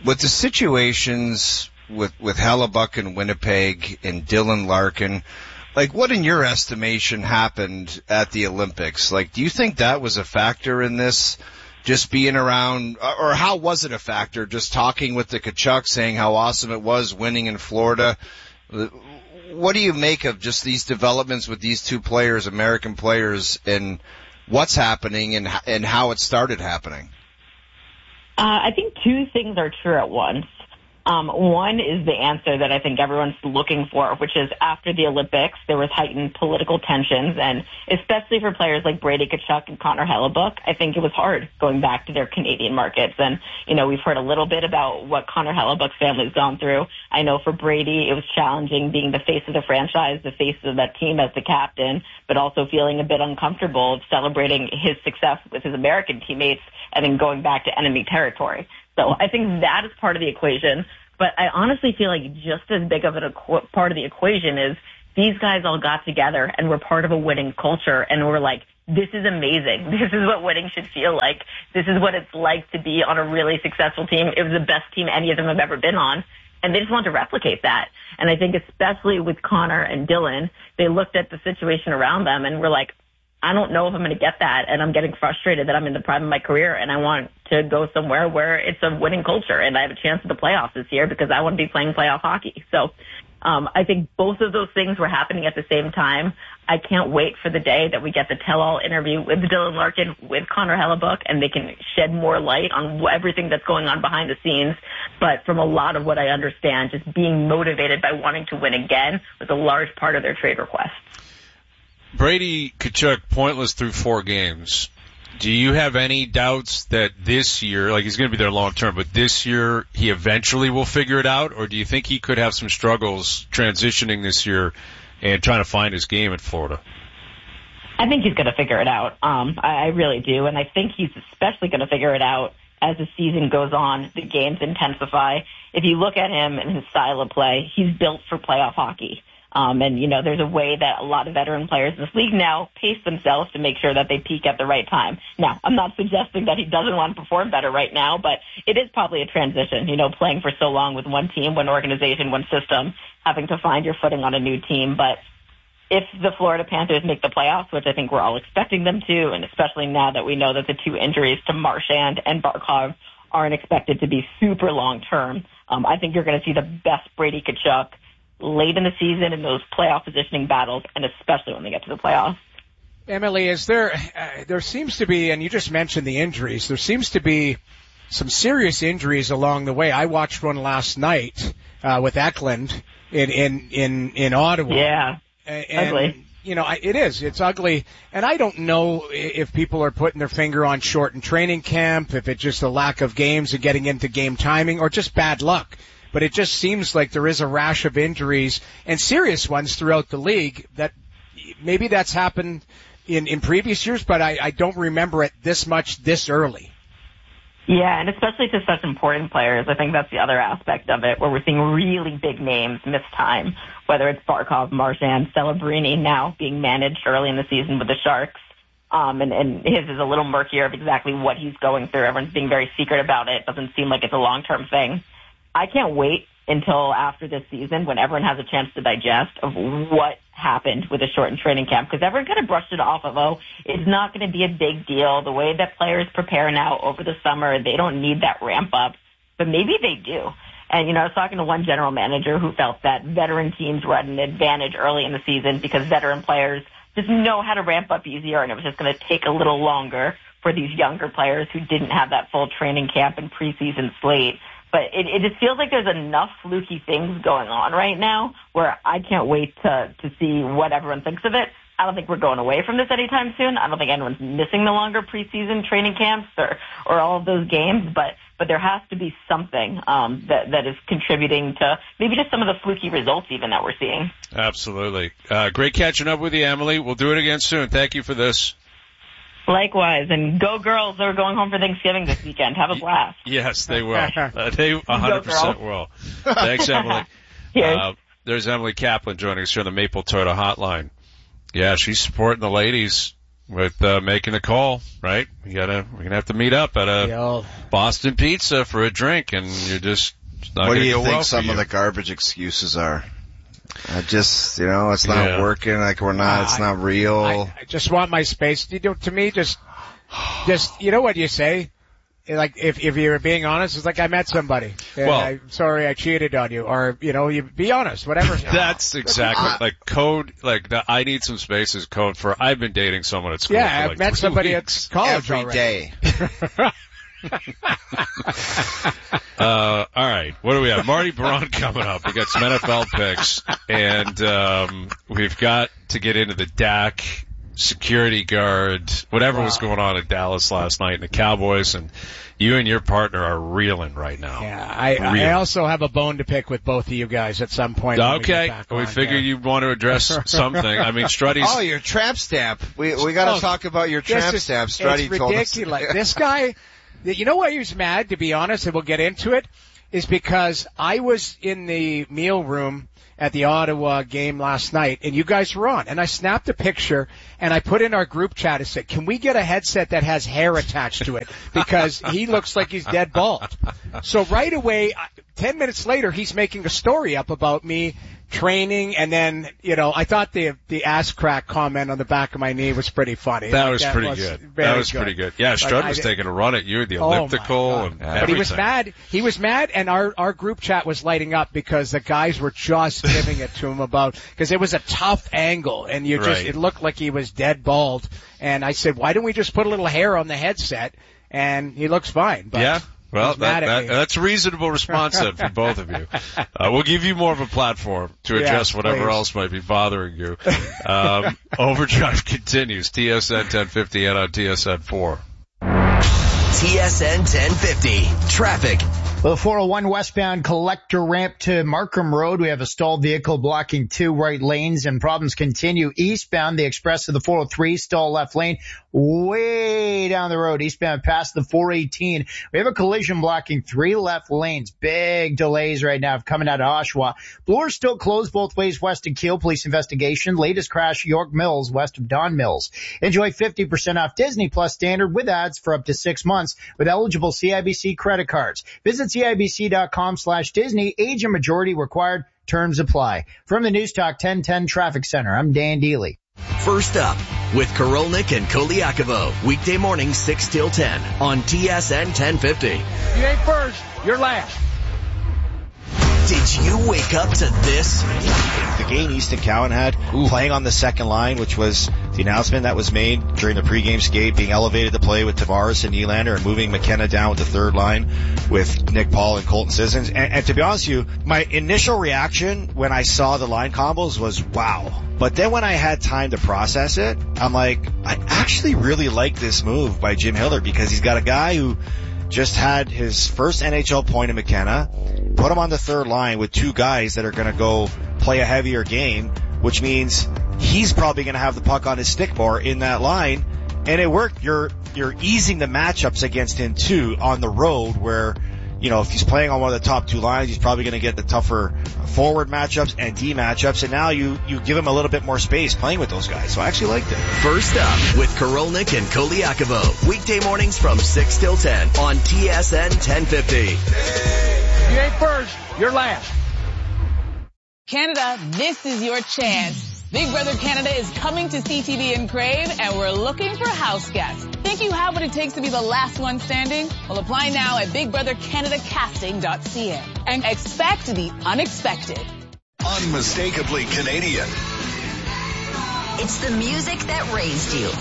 with the situations with Hellebuyck in Winnipeg and Dylan Larkin, like, what in your estimation happened at the Olympics? Like, do you think that was a factor in this? Just being around, or how was it a factor? Just talking with the Tkachuk, saying how awesome it was winning in Florida. What do you make of just these developments with these two players, American players, and what's happening and how it started happening? I think two things are true at once. One is the answer that I think everyone's looking for, which is after the Olympics, there was heightened political tensions, and especially for players like Brady Tkachuk and Connor Hellebuyck, I think it was hard going back to their Canadian markets. And, you know, we've heard a little bit about what Connor Hellebuyck's family's gone through. I know for Brady, it was challenging being the face of the franchise, the face of that team as the captain, but also feeling a bit uncomfortable of celebrating his success with his American teammates and then going back to enemy territory. So I think that is part of the equation. But I honestly feel like just as big of a part of the equation is these guys all got together and were part of a winning culture and were like, this is amazing. This is what winning should feel like. This is what it's like to be on a really successful team. It was the best team any of them have ever been on. And they just want to replicate that. And I think especially with Connor and Dylan, they looked at the situation around them and were like, I don't know if I'm going to get that, and I'm getting frustrated that I'm in the prime of my career, and I want to go somewhere where it's a winning culture, and I have a chance at the playoffs this year because I want to be playing playoff hockey. So I think both of those things were happening at the same time. I can't wait for the day that we get the tell-all interview with Dylan Larkin, with Connor Hellebuyck, and they can shed more light on everything that's going on behind the scenes. But from a lot of what I understand, just being motivated by wanting to win again was a large part of their trade request. Brady Tkachuk pointless through 4 games. Do you have any doubts that this year, like he's going to be there long term, but this year he eventually will figure it out, or do you think he could have some struggles transitioning this year and trying to find his game in Florida? I think he's going to figure it out. I really do, and I think he's especially going to figure it out as the season goes on, the games intensify. If you look at him and his style of play, he's built for playoff hockey. And, you know, there's a way that a lot of veteran players in this league now pace themselves to make sure that they peak at the right time. Now, I'm not suggesting that he doesn't want to perform better right now, but it is probably a transition, you know, playing for so long with one team, one organization, one system, having to find your footing on a new team. But if the Florida Panthers make the playoffs, which I think we're all expecting them to, and especially now that we know that the 2 injuries to Marchand and Barkov aren't expected to be super long term, I think you're going to see the best Brady Tkachuk late in the season in those playoff positioning battles, and especially when they get to the playoffs. Emily, is there seems to be, and you just mentioned the injuries, there seems to be some serious injuries along the way. I watched one last night with Eklund in Ottawa. Yeah, ugly. You know, it's ugly, and I don't know if people are putting their finger on shortened training camp, if it's just a lack of games and getting into game timing, or just bad luck. But it just seems like there is a rash of injuries and serious ones throughout the league that maybe that's happened in previous years, but I don't remember it this much this early. Yeah, and especially to such important players. I think that's the other aspect of it, where we're seeing really big names miss time, whether it's Barkov, Marchand, Celebrini now being managed early in the season with the Sharks. And his is a little murkier of exactly what he's going through. Everyone's being very secret about it. It doesn't seem like it's a long-term thing. I can't wait until after this season when everyone has a chance to digest of what happened with the shortened training camp, because everyone kind of brushed it off of, it's not going to be a big deal. The way that players prepare now over the summer, they don't need that ramp up, but maybe they do. And, you know, I was talking to one general manager who felt that veteran teams were at an advantage early in the season because veteran players just know how to ramp up easier, and it was just going to take a little longer for these younger players who didn't have that full training camp and preseason slate. But it just feels like there's enough fluky things going on right now where I can't wait to see what everyone thinks of it. I don't think we're going away from this anytime soon. I don't think anyone's missing the longer preseason training camps or all of those games, but there has to be something that is contributing to maybe just some of the fluky results even that we're seeing. Absolutely. Great catching up with you, Emily. We'll do it again soon. Thank you for this. Likewise, and go girls that are going home for Thanksgiving this weekend. Have a blast. Yes, they will. They 100% will. Thanks, Emily. There's Emily Kaplan joining us here on the Maple Toyota Hotline. Yeah, she's supporting the ladies with making a call, right? We're gonna have to meet up at a Boston Pizza for a drink, and you're just not what gonna do you go think well some for of you. the garbage excuses are? It's not working. Like we're not. It's not real. I just want my space. To me, just you know what you say. Like if you're being honest, it's like I met somebody. And I'm sorry I cheated on you, or you be honest, whatever. That's exactly like code. Like I need some space is code for I've been dating someone at school. Yeah, for like I've met 3 somebody weeks. at college every already. day. All right. What do we have? Marty Braun coming up. We got some NFL picks, and we've got to get into the Dak security guard, whatever was going on in Dallas last night, and the Cowboys, and you and your partner are reeling right now. Yeah, I also have a bone to pick with both of you guys at some point. Okay, we figured you'd want to address something. I mean, Struddy's... Oh, your tramp stamp. We got to talk about your tramp stamp. Struddy told us. It's ridiculous. This guy, you know why he was mad, to be honest, and we'll get into it, is because I was in the meal room at the Ottawa game last night, and you guys were on. And I snapped a picture, and I put in our group chat and said, can we get a headset that has hair attached to it? Because he looks like he's dead bald. So right away, 10 minutes later, he's making a story up about me training, and then, I thought the ass crack comment on the back of my knee was pretty funny. That was pretty good. That was pretty good. Yeah, Strud was taking a run at you, the elliptical, and everything. But he was mad, and our group chat was lighting up because the guys were just giving it to him because it was a tough angle, and it looked like he was dead bald. And I said, why don't we just put a little hair on the headset? And he looks fine. But yeah. Well, that's a reasonable response then from both of you. We'll give you more of a platform to address whatever else might be bothering you. Overdrive continues. TSN 1050 and on TSN 4. TSN 1050. Traffic. Well, the 401 westbound collector ramp to Markham Road. We have a stalled vehicle blocking 2 right lanes, and problems continue eastbound. The express to the 403 stall left lane way down the road eastbound past the 418. We have a collision blocking 3 left lanes. Big delays right now coming out of Oshawa. Bloor still closed both ways west of Kiel. Police investigation. Latest crash, York Mills west of Don Mills. Enjoy 50% off Disney Plus Standard with ads for up to 6 months with eligible CIBC credit cards. Visit CIBC.com/Disney. Age and majority required. Terms apply. From the News Talk 1010 Traffic Center, I'm Dan Deely. First up with Korolnik and Koliakovo. Weekday morning 6 till 10 on TSN 1050. You ain't first, you're last. Did you wake up to this? The game Easton Cowan had playing on the second line, which was the announcement that was made during the pregame skate, being elevated to play with Tavares and Nylander and moving McKenna down with the third line with Nick Paul and Colton Sissons. And to be honest with you, my initial reaction when I saw the line combos was wow. But then when I had time to process it, I'm like, I actually really like this move by Jim Hiller because he's got a guy who just had his first NHL point in McKenna, put him on the third line with 2 guys that are going to go play a heavier game, which means he's probably going to have the puck on his stick more in that line. And it worked. You're easing the matchups against him too on the road where, if he's playing on one of the top 2 lines, he's probably going to get the tougher forward matchups and D matchups. And now you give him a little bit more space playing with those guys. So I actually liked it. First up with Korolnik and Koliakovo. Weekday mornings from 6 till 10 on TSN 1050. You ain't first, you're last. Canada, this is your chance. Big Brother Canada is coming to CTV in Crave, and we're looking for house guests. Think you have what it takes to be the last one standing? Well, apply now at BigBrotherCanadaCasting.ca and expect the unexpected. Unmistakably Canadian. It's the music that raised you.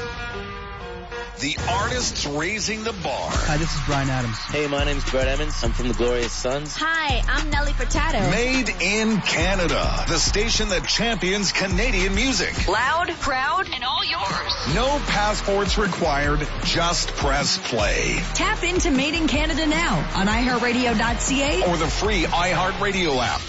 The artists raising the bar. Hi, this is Bryan Adams. Hey, my name's Brett Emmons. I'm from the Glorious Sons. Hi, I'm Nelly Furtado. Made in Canada. The station that champions Canadian music. Loud, proud, and all yours. No passports required. Just press play. Tap into Made in Canada now on iHeartRadio.ca or the free iHeartRadio app.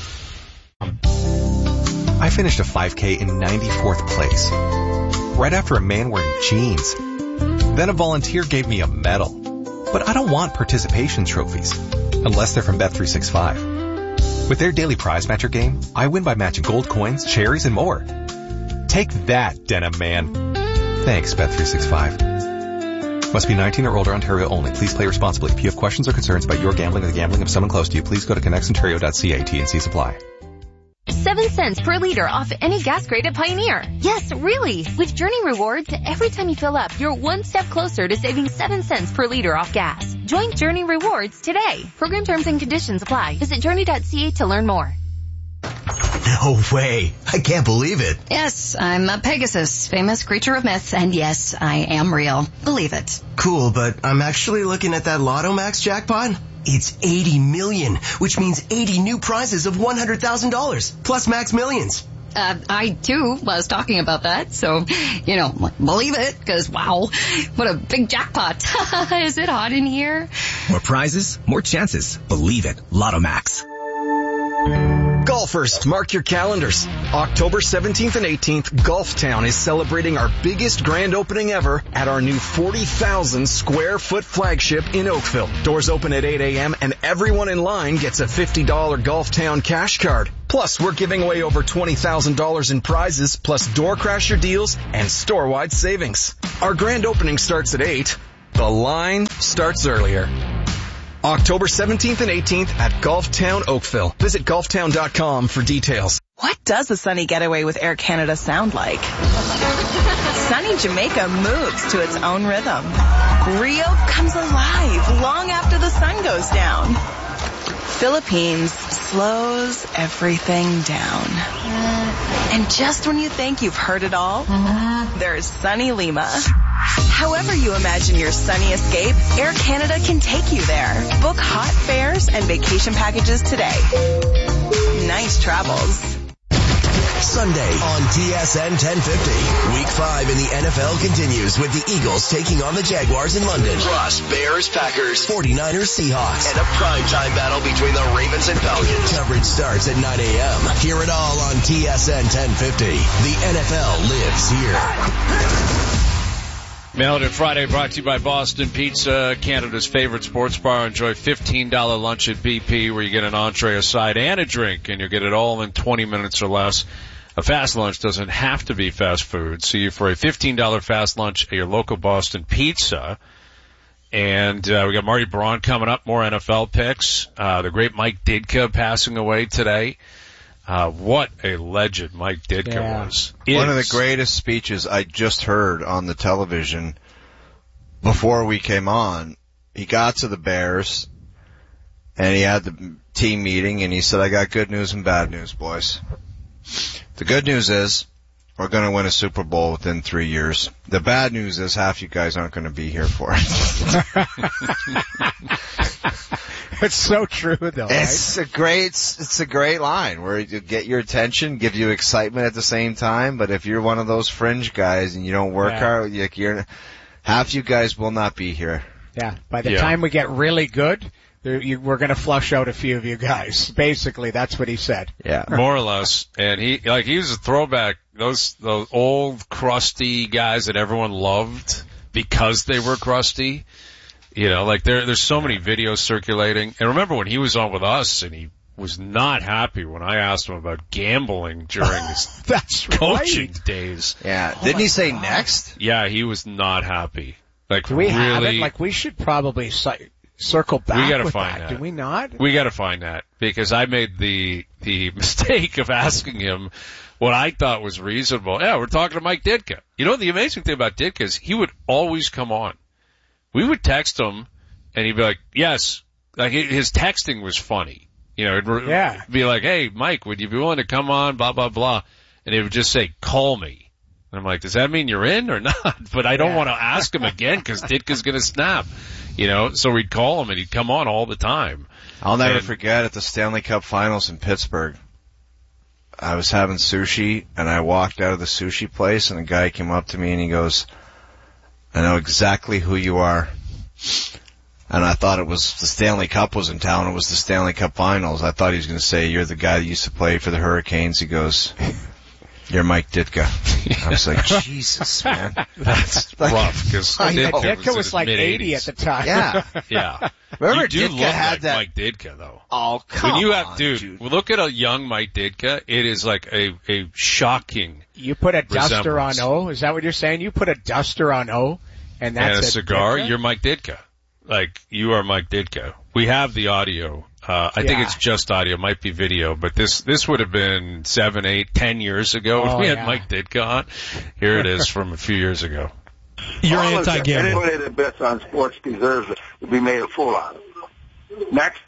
I finished a 5K in 94th place. Right after a man wearing jeans. Then a volunteer gave me a medal. But I don't want participation trophies, unless they're from Bet365. With their daily prize matcher game, I win by matching gold coins, cherries, and more. Take that, Denim Man. Thanks, Bet365. Must be 19 or older, Ontario only. Please play responsibly. If you have questions or concerns about your gambling or the gambling of someone close to you, please go to connectsontario.ca. T&C supply. 7 cents per liter off any gas grade at Pioneer. Yes, really. With Journey Rewards, every time you fill up, you're one step closer to saving 7 cents per liter off gas. Join Journey Rewards today. Program terms and conditions apply. Visit journey.ca to learn more. No way. I can't believe it. Yes, I'm a Pegasus, famous creature of myth, and yes, I am real. Believe it. Cool, but I'm actually looking at that Lotto Max jackpot. It's 80 million, which means 80 new prizes of $100,000, plus Max Millions. I too was talking about that, so, believe it, because wow, what a big jackpot. Is it hot in here? More prizes, more chances. Believe it. Lotto Max. Golfers, mark your calendars. October 17th and 18th, Golftown is celebrating our biggest grand opening ever at our new 40,000 square foot flagship in Oakville. Doors open at 8 a.m. and everyone in line gets a $50 Golftown cash card. Plus, we're giving away over $20,000 in prizes, plus door crasher deals and store-wide savings. Our grand opening starts at 8. The line starts earlier. October 17th and 18th at Golftown Oakville. Visit golftown.com for details. What does a sunny getaway with Air Canada sound like? Sunny Jamaica moves to its own rhythm. Rio comes alive long after the sun goes down. Philippines slows everything down. And just when you think you've heard it all, there's sunny Lima. However you imagine your sunny escape, Air Canada can take you there. Book hot fares and vacation packages today. Nice travels. Sunday on TSN 1050. Week 5 in the NFL continues with the Eagles taking on the Jaguars in London. Plus, Bears, Packers, 49ers, Seahawks, and a primetime battle between the Ravens and Falcons. Coverage starts at 9 a.m. Hear it all on TSN 1050. The NFL lives here. Mailed In Friday brought to you by Boston Pizza, Canada's favorite sports bar. Enjoy $15 lunch at BP where you get an entree, a side, and a drink, and you'll get it all in 20 minutes or less. A fast lunch doesn't have to be fast food. See you for a $15 fast lunch at your local Boston Pizza. And we got Marty Braun coming up, more NFL picks. The great Mike Ditka passing away today. What a legend Mike Ditka was. One of the greatest speeches I just heard on the television before we came on. He got to the Bears, and he had the team meeting, and he said, I got good news and bad news, boys. The good news is we're going to win a Super Bowl within 3 years. The bad news is half you guys aren't going to be here for it. It's so true, though. It's a great line where you get your attention, give you excitement at the same time. But if you're one of those fringe guys and you don't work hard, half you guys will not be here. Yeah. By the time we get really good, we're going to flush out a few of you guys. Basically, that's what he said. Yeah, more or less. And he was a throwback. Those old crusty guys that everyone loved because they were crusty. There's so many videos circulating. And remember when he was on with us and he was not happy when I asked him about gambling during his coaching days. Yeah. Didn't he say next? Yeah, he was not happy. Do we have it? We should probably circle back. We gotta find that. Do we not? We gotta find that because I made the mistake of asking him what I thought was reasonable. Yeah, we're talking to Mike Ditka. The amazing thing about Ditka is he would always come on. We would text him, and he'd be like, yes. Like, his texting was funny. It'd be like, hey, Mike, would you be willing to come on, blah, blah, blah. And he would just say, call me. And I'm like, does that mean you're in or not? But I don't want to ask him again because Ditka's going to snap. So we'd call him, and he'd come on all the time. I'll never forget at the Stanley Cup Finals in Pittsburgh, I was having sushi, and I walked out of the sushi place, and a guy came up to me, and he goes, I know exactly who you are. And I thought it was the Stanley Cup was in town. It was the Stanley Cup Finals. I thought he was going to say, you're the guy that used to play for the Hurricanes. He goes, you're Mike Ditka. I was like, Jesus, man. That's rough. Because Ditka was like 80 at the time. Yeah. Yeah. Remember you do Ditka look had like that. Mike Ditka, though. Oh, come when you on, have, dude. Look at a young Mike Ditka. It is like a shocking. You put a duster on resemblance. O. Is that what you're saying? You put a duster on O, and that's and a cigar. Ditka? You're Mike Ditka. Like you are Mike Ditka. We have the audio. I think it's just audio, might be video, but this would have been 7, 8, 10 years ago when we had Mike Ditka on. Here it is from a few years ago. You're anti-gambling. Anybody that bets on sports deserves it to be made a fool out of. Next.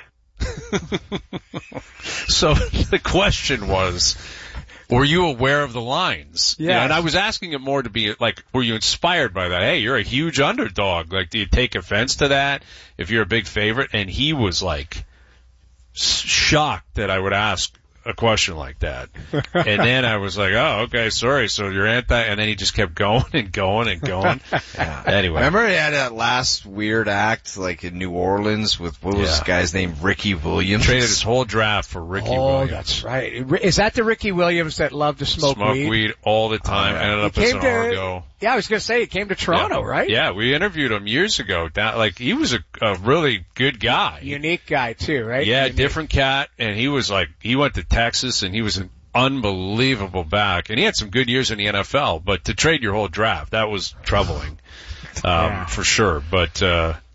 So the question was, were you aware of the lines? Yeah. You know, and I was asking it more to be like, were you inspired by that? Hey, you're a huge underdog. Like, do you take offense to that if you're a big favorite? And he was like shocked that I would ask a question like that. And then I was like, oh, okay, sorry. So you're anti, and then he just kept going and going and going. Yeah. Anyway. Remember he had that last weird act like in New Orleans with, what was this guy's name? Ricky Williams. Traded his whole draft for Ricky Williams. Oh, that's right. Is that the Ricky Williams that loved to smoke weed? All the time. Ended up as an Argo. Yeah, I was going to say he came to Toronto, right? Yeah, we interviewed him years ago. Like, he was a really good guy. Unique guy too, right? Yeah, Unique. different cat, and he was like, he went to Texas and he was an unbelievable back, and he had some good years in the NFL, but to trade your whole draft, that was troubling, for sure. But,